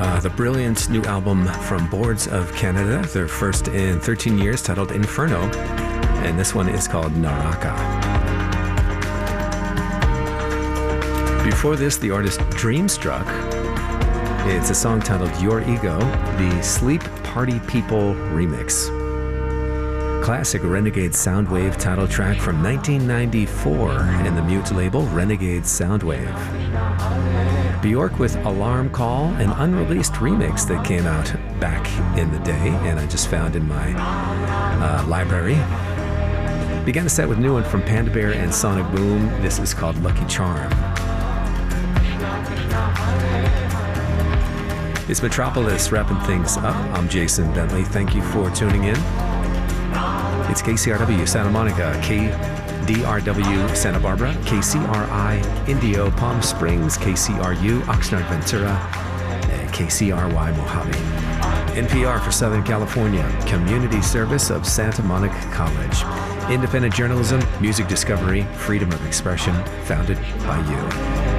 The brilliant new album from Boards of Canada, their first in 13 years, titled Inferno, and this one is called Naraka. Before this, the artist Dreamstruck. It's a song titled Your Ego, the Sleep Party People remix. Classic Renegade Soundwave title track from 1994 and the Mute label Renegade Soundwave. Bjork with Alarm Call, an unreleased remix that came out back in the day and I just found in my library. Began the set with new one from Panda Bear and Sonic Boom. This is called Lucky Charm. It's Metropolis wrapping things up. I'm Jason Bentley. Thank you for tuning in. It's KCRW Santa Monica, KDRW Santa Barbara, KCRI Indio Palm Springs, KCRU Oxnard Ventura, and KCRY Mojave. NPR for Southern California, community service of Santa Monica College. Independent journalism, music discovery, freedom of expression, founded by you.